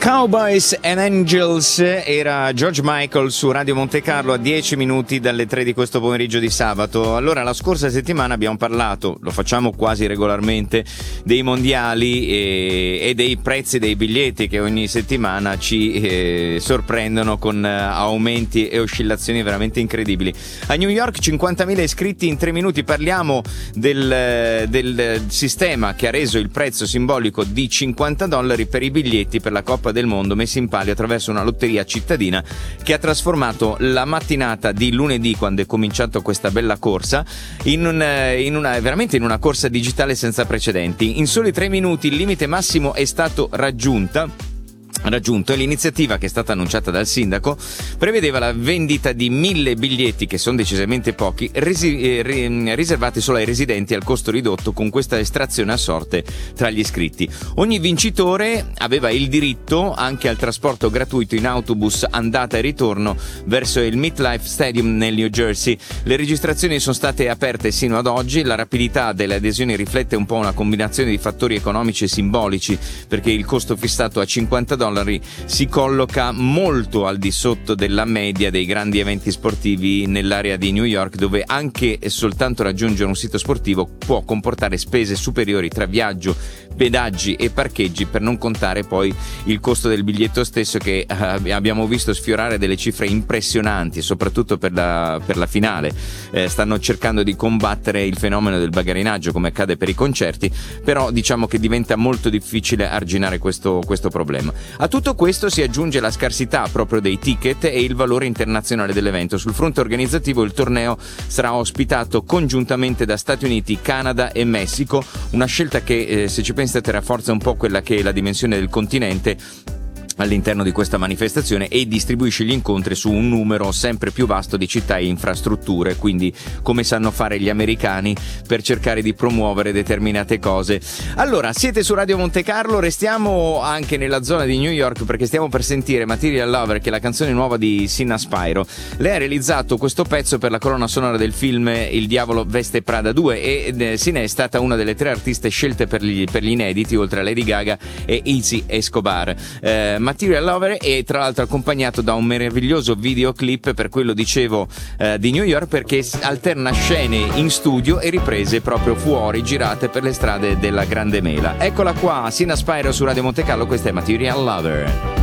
Cowboys and Angels era George Michael su Radio Monte Carlo a 10 minuti dalle 3 di questo pomeriggio di sabato. Allora, la scorsa settimana abbiamo parlato, lo facciamo quasi regolarmente, dei mondiali e dei prezzi dei biglietti che ogni settimana ci sorprendono con aumenti e oscillazioni veramente incredibili. A New York 50.000 iscritti in 3 minuti. Parliamo del sistema che ha reso il prezzo simbolico di $50 per i biglietti per la Coppa del Mondo messi in palio attraverso una lotteria cittadina che ha trasformato la mattinata di lunedì, quando è cominciato questa bella corsa, veramente in una corsa digitale senza precedenti. In soli 3 minuti il limite massimo è stato raggiunto e l'iniziativa, che è stata annunciata dal sindaco, prevedeva la vendita di 1.000 biglietti, che sono decisamente pochi, riservati solo ai residenti al costo ridotto, con questa estrazione a sorte tra gli iscritti. Ogni vincitore aveva il diritto anche al trasporto gratuito in autobus andata e ritorno verso il MetLife Stadium nel New Jersey. Le registrazioni sono state aperte sino ad oggi. La rapidità delle adesioni riflette un po' una combinazione di fattori economici e simbolici, perché il costo fissato a $50 si colloca molto al di sotto della media dei grandi eventi sportivi nell'area di New York, dove anche soltanto raggiungere un sito sportivo può comportare spese superiori tra viaggio, pedaggi e parcheggi, per non contare poi il costo del biglietto stesso, che abbiamo visto sfiorare delle cifre impressionanti, soprattutto per la finale. Stanno cercando di combattere il fenomeno del bagarinaggio, come accade per i concerti, però diciamo che diventa molto difficile arginare questo problema. A tutto questo si aggiunge la scarsità proprio dei ticket e il valore internazionale dell'evento. Sul fronte organizzativo il torneo sarà ospitato congiuntamente da Stati Uniti, Canada e Messico, una scelta che, se ci pensate, rafforza un po' quella che è la dimensione del continente all'interno di questa manifestazione e distribuisce gli incontri su un numero sempre più vasto di città e infrastrutture, quindi come sanno fare gli americani per cercare di promuovere determinate cose. Allora, siete su Radio Monte Carlo, restiamo anche nella zona di New York, perché stiamo per sentire Material Lover, che è la canzone nuova di Sina Spyro. Lei ha realizzato questo pezzo per la colonna sonora del film Il diavolo veste Prada 2 e Sina è stata una delle 3 artiste scelte per gli inediti, oltre a Lady Gaga e Izzy Escobar. Material Lover è tra l'altro accompagnato da un meraviglioso videoclip, per quello dicevo, di New York, perché alterna scene in studio e riprese proprio fuori, girate per le strade della Grande Mela. Eccola qua, Sina Spyro su Radio Monte Carlo, questa è Material Lover.